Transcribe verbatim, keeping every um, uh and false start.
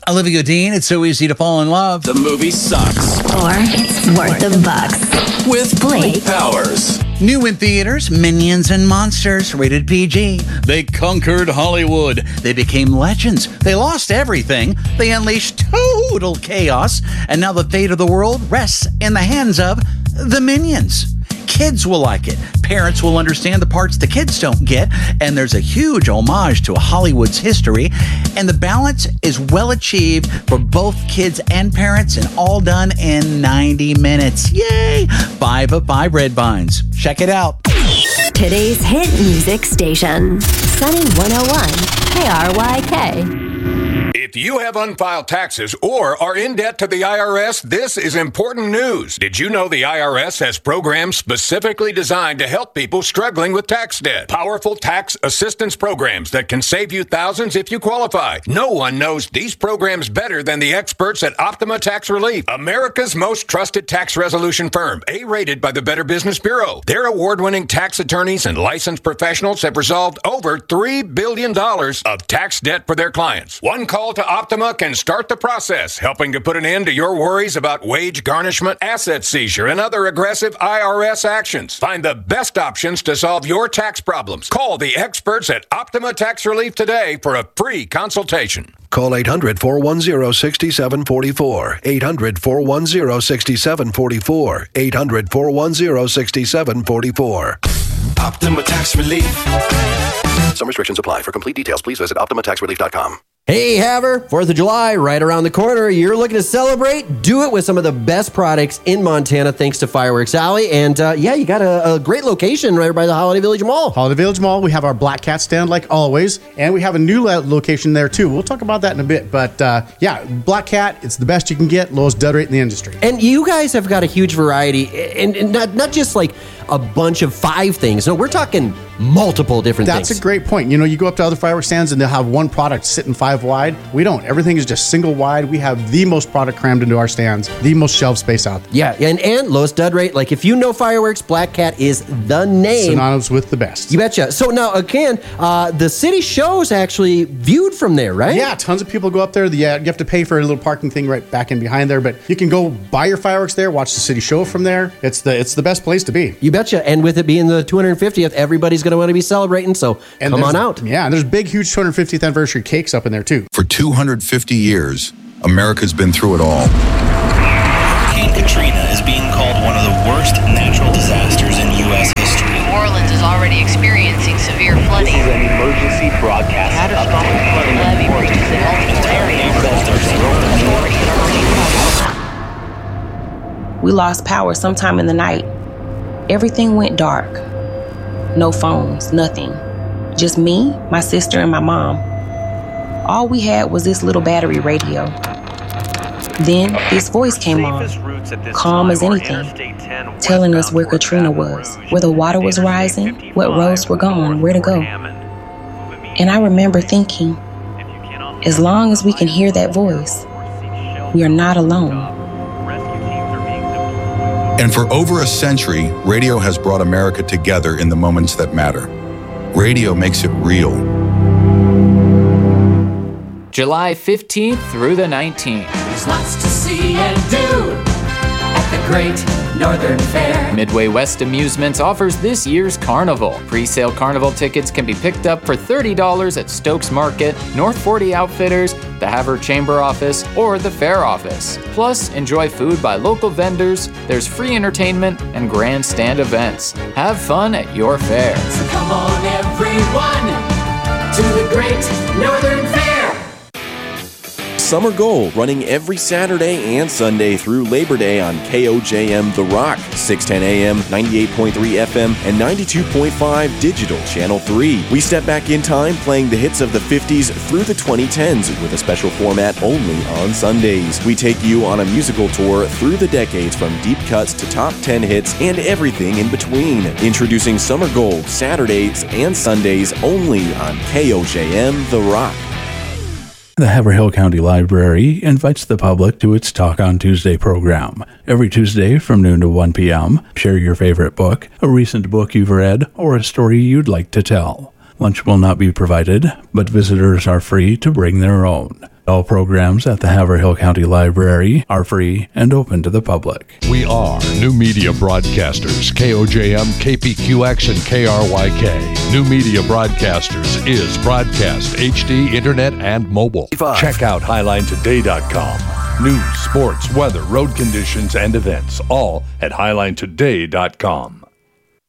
Olivia Dean, It's So Easy to Fall in Love. The movie sucks. Or it's worth the bucks. With Blake Powers. New in theaters, Minions and Monsters, rated P G. They conquered Hollywood. They became legends. They lost everything. They unleashed total chaos. And now the fate of the world rests in the hands of the Minions. Kids will like it. Parents will understand the parts the kids don't get. And there's a huge homage to Hollywood's history. And the balance is well achieved for both kids and parents, and all done in ninety minutes. Yay! Five of five red vines. Check it out. Today's hit music station. Sunny one oh one K R Y K. If you have unfiled taxes or are in debt to the I R S, this is important news. Did you know the I R S has programs specifically designed to help people struggling with tax debt? Powerful tax assistance programs that can save you thousands if you qualify. No one knows these programs better than the experts at Optima Tax Relief, America's most trusted tax resolution firm, A-rated by the Better Business Bureau. Their award-winning tax attorneys and licensed professionals have resolved over three billion dollars of tax debt for their clients. One call to Optima can start the process, helping to put an end to your worries about wage garnishment, asset seizure, and other aggressive I R S actions. Find the best options to solve your tax problems. Call the experts at Optima Tax Relief today for a free consultation. Call eight hundred, four one zero, six seven four four. eight hundred, four one zero, six seven four four. eight hundred, four one zero, six seven four four. Optima Tax Relief. Some restrictions apply. For complete details, please visit optima tax relief dot com. Hey, Haver, fourth of July, right around the corner. You're looking to celebrate? Do it with some of the best products in Montana, thanks to Fireworks Alley. And, uh, yeah, you got a, a great location right by the Holiday Village Mall. Holiday Village Mall, we have our Black Cat stand like always, and we have a new lo- location there, too. We'll talk about that in a bit. But, uh, yeah, Black Cat, it's the best you can get, lowest dud rate in the industry. And you guys have got a huge variety, and, and not, not just like a bunch of five things. No, we're talking multiple different That's things. That's a great point. You know, you go up to other fireworks stands and they'll have one product sitting five wide. We don't. Everything is just single wide. We have the most product crammed into our stands, the most shelf space out there. Yeah, and, and lowest dud rate. Like, if you know fireworks, Black Cat is the name. Synonymous with the best. You betcha. So now, again, uh, the city show's actually viewed from there, right? Yeah, tons of people go up there. Yeah, you have to pay for a little parking thing right back in behind there, but you can go buy your fireworks there, watch the city show from there. It's the it's the best place to be. You betcha. And with it being the two hundred fiftieth, everybody's going to want to be celebrating, so and come on out. Yeah, and there's big, huge two hundred fiftieth anniversary cakes up in there, too. For two hundred fifty years, America's been through it all. Hurricane Katrina is being called one of the worst natural disasters in U S history. New Orleans is already experiencing severe flooding. This is an emergency broadcast. Catastrophic flooding. Levee breaches in multiple areas. We lost power sometime in the night. Everything went dark. No phones, nothing. Just me, my sister, and my mom. All we had was this little battery radio. Then this voice came on, calm as anything, telling us where Katrina was, where the water was rising, what roads were gone, where to go. And I remember thinking, as long as we can hear that voice, we are not alone. And for over a century, radio has brought America together in the moments that matter. Radio makes it real. July fifteenth through the nineteenth. There's lots to see and do at the Great Northern Fair. Midway West Amusements offers this year's carnival. Pre-sale carnival tickets can be picked up for thirty dollars at Stokes Market, North forty Outfitters, the Havre Chamber Office, or the Fair Office. Plus, enjoy food by local vendors, there's free entertainment, and grandstand events. Have fun at your fair. So come on everyone to the Great Northern Fair. Summer Gold, running every Saturday and Sunday through Labor Day on K O J M The Rock, six ten A M, ninety-eight point three F M, and ninety-two point five Digital Channel three. We step back in time playing the hits of the fifties through the twenty tens with a special format only on Sundays. We take you on a musical tour through the decades from deep cuts to top ten hits and everything in between. Introducing Summer Gold, Saturdays and Sundays only on K O J M The Rock. The Haverhill County Library invites the public to its Talk on Tuesday program. Every Tuesday from noon to one p.m., share your favorite book, a recent book you've read, or a story you'd like to tell. Lunch will not be provided, but visitors are free to bring their own. All programs at the Haverhill County Library are free and open to the public. We are New Media Broadcasters, K O J M, K P Q X, and K R Y K. New Media Broadcasters is broadcast, H D, internet, and mobile. Check out highline today dot com. News, sports, weather, road conditions, and events, all at highline today dot com.